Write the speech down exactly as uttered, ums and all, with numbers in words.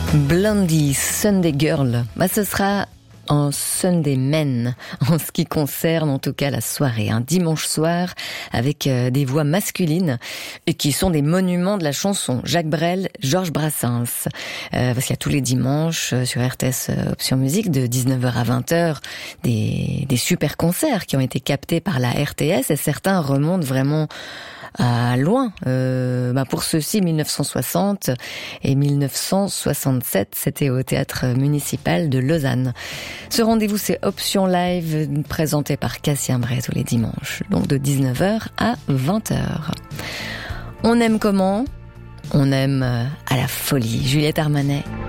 Blondie, Sunday Girl, bah, ce sera en Sunday Men, en ce qui concerne en tout cas la soirée, un dimanche soir avec euh, des voix masculines et qui sont des monuments de la chanson. Jacques Brel, Georges Brassens, euh, parce qu'il y a tous les dimanches euh, sur R T S euh, Option Musique de dix-neuf heures à vingt heures des, des super concerts qui ont été captés par la R T S et certains remontent vraiment à loin. Euh, bah pour ceux-ci, mille neuf cent soixante et mille neuf cent soixante-sept, c'était au théâtre municipal de Lausanne. Ce rendez-vous, c'est Option Live, présenté par Cassien Bray tous les dimanches, donc de dix-neuf heures à vingt heures. On aime comment ? On aime à la folie. Juliette Armanet.